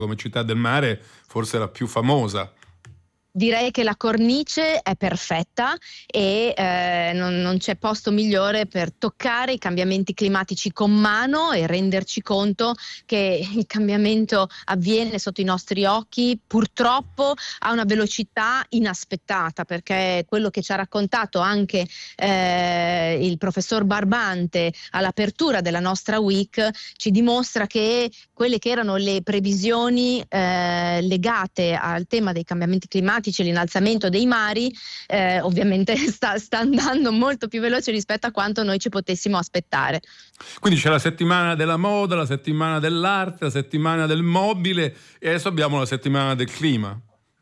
come città del mare, forse la più famosa. Direi che la cornice è perfetta e non c'è posto migliore per toccare i cambiamenti climatici con mano e renderci conto che il cambiamento avviene sotto i nostri occhi, purtroppo a una velocità inaspettata, perché quello che ci ha raccontato anche il professor Barbante all'apertura della nostra week ci dimostra che quelle che erano le previsioni legate al tema dei cambiamenti climatici, l'innalzamento dei mari, ovviamente sta andando molto più veloce rispetto a quanto noi ci potessimo aspettare. Quindi c'è la settimana della moda, la settimana dell'arte, la settimana del mobile e adesso abbiamo la settimana del clima.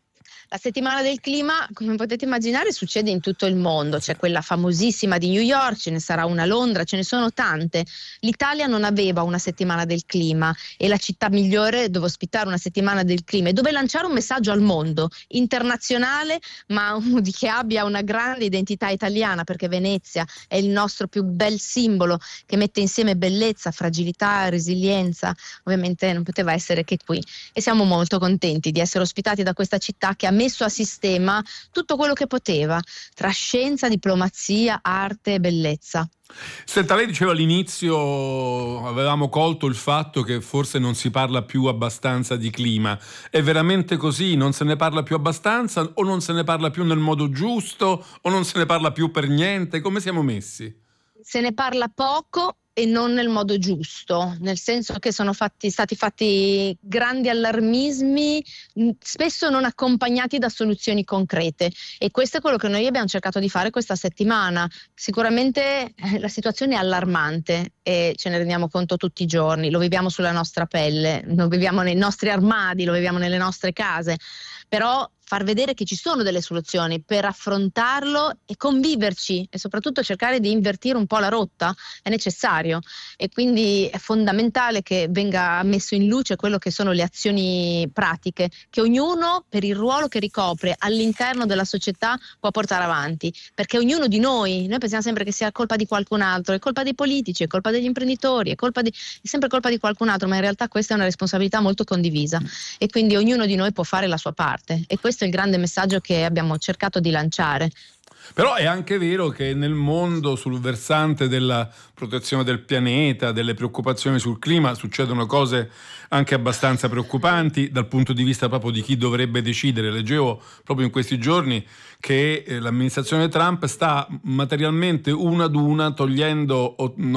La settimana del clima, come potete immaginare, succede in tutto il mondo. C'è quella famosissima di New York, ce ne sarà una a Londra, ce ne sono tante. L'Italia non aveva una settimana del clima e la città migliore dove ospitare una settimana del clima e dove lanciare un messaggio al mondo internazionale, ma che abbia una grande identità italiana, perché Venezia è il nostro più bel simbolo che mette insieme bellezza, fragilità, resilienza. Ovviamente non poteva essere che qui e siamo molto contenti di essere ospitati da questa città che ha messo a sistema tutto quello che poteva tra scienza, diplomazia, arte e bellezza. Senta, lei diceva all'inizio, avevamo colto il fatto che forse non si parla più abbastanza di clima. È veramente così? Non se ne parla più abbastanza o non se ne parla più nel modo giusto o non se ne parla più per niente? Come siamo messi? Se ne parla poco e non nel modo giusto, nel senso che sono stati fatti grandi allarmismi, spesso non accompagnati da soluzioni concrete, e questo è quello che noi abbiamo cercato di fare questa settimana. Sicuramente la situazione è allarmante e ce ne rendiamo conto tutti i giorni, lo viviamo sulla nostra pelle, lo viviamo nei nostri armadi, lo viviamo nelle nostre case, però far vedere che ci sono delle soluzioni per affrontarlo e conviverci e soprattutto cercare di invertire un po' la rotta è necessario, e quindi è fondamentale che venga messo in luce quello che sono le azioni pratiche che ognuno, per il ruolo che ricopre all'interno della società, può portare avanti, perché ognuno di noi pensiamo sempre che sia colpa di qualcun altro, è colpa dei politici, è colpa degli imprenditori, è sempre colpa di qualcun altro, ma in realtà questa è una responsabilità molto condivisa e quindi ognuno di noi può fare la sua parte, e questo è il grande messaggio che abbiamo cercato di lanciare. Però è anche vero che nel mondo, sul versante della protezione del pianeta, delle preoccupazioni sul clima, succedono cose anche abbastanza preoccupanti dal punto di vista proprio di chi dovrebbe decidere. Leggevo proprio in questi giorni che l'amministrazione Trump sta materialmente una ad una togliendo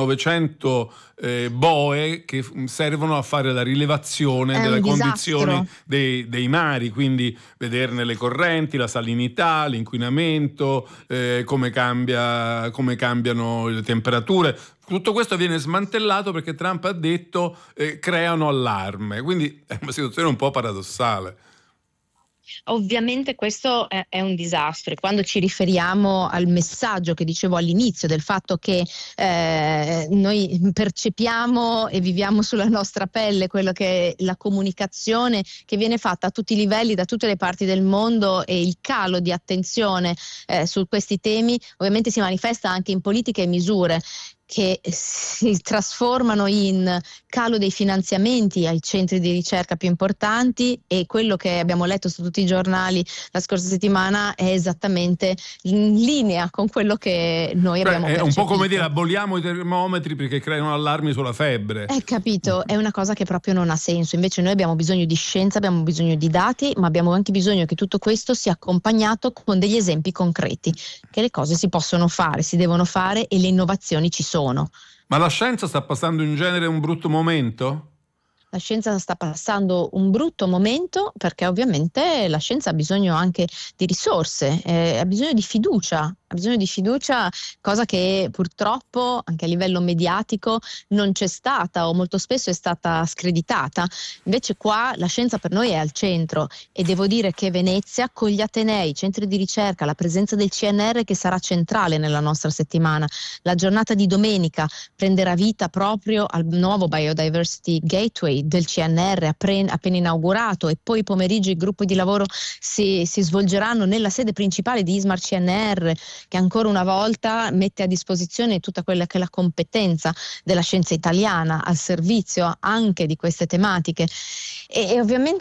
900 boe che servono a fare la rilevazione delle condizioni dei mari, quindi vederne le correnti, la salinità, l'inquinamento, come cambiano le temperature. Tutto questo viene smantellato perché Trump ha detto creano allarme, quindi è una situazione un po' paradossale. Ovviamente questo è un disastro, e quando ci riferiamo al messaggio che dicevo all'inizio del fatto che noi percepiamo e viviamo sulla nostra pelle quello che è la comunicazione che viene fatta a tutti i livelli da tutte le parti del mondo, e il calo di attenzione su questi temi ovviamente si manifesta anche in politiche e misure che si trasformano in calo dei finanziamenti ai centri di ricerca più importanti, e quello che abbiamo letto su tutti i giornali la scorsa settimana è esattamente in linea con quello che noi abbiamo percepito. È un po' come dire aboliamo i termometri perché creano allarmi sulla febbre. Capito, è una cosa che proprio non ha senso. Invece noi abbiamo bisogno di scienza, abbiamo bisogno di dati, ma abbiamo anche bisogno che tutto questo sia accompagnato con degli esempi concreti, che le cose si possono fare, si devono fare e le innovazioni ci sono. Ma la scienza sta passando in genere un brutto momento? La scienza sta passando un brutto momento perché ovviamente la scienza ha bisogno anche di risorse, ha bisogno di fiducia, cosa che purtroppo anche a livello mediatico non c'è stata, o molto spesso è stata screditata. Invece qua la scienza per noi è al centro, e devo dire che Venezia, con gli atenei, i centri di ricerca, la presenza del CNR che sarà centrale nella nostra settimana, la giornata di domenica prenderà vita proprio al nuovo Biodiversity Gateway del CNR appena inaugurato, e poi pomeriggio i gruppi di lavoro si svolgeranno nella sede principale di Ismar CNR, che ancora una volta mette a disposizione tutta quella che è la competenza della scienza italiana al servizio anche di queste tematiche. E ovviamente